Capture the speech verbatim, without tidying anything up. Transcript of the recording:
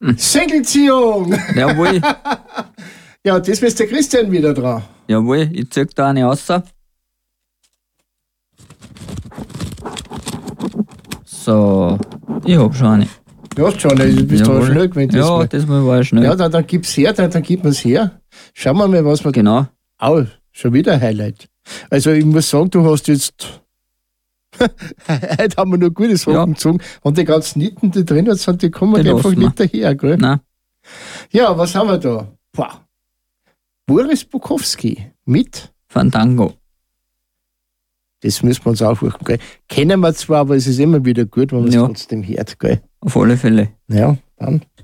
Senkelziehung! Jawohl. Ja, das ist der Christian wieder dran. Jawohl, ich zieh da eine raus. So, ich hab schon eine. Du hast schon, du bist Jawohl. da schnell gewesen. Ja, diesmal. das war ja schnell. Ja, dann, dann gib's her, dann, dann gibt man's her. Schauen wir mal, was wir. Genau. Au, schon wieder ein Highlight. Also ich muss sagen, du hast jetzt. Heute haben wir nur gute Sachen Ja. gezogen. Und die ganzen Nitten, die drin sind, die kommen Die einfach lassen wir. nicht daher, gell? Nein. Ja, was haben wir da? Boah. Boris Bukowski mit. Fandango. Das müssen wir uns aufrufen, gell? Kennen wir zwar, aber es ist immer wieder gut, wenn man es Ja. trotzdem hört, gell? Auf alle Fälle. Ja, dann.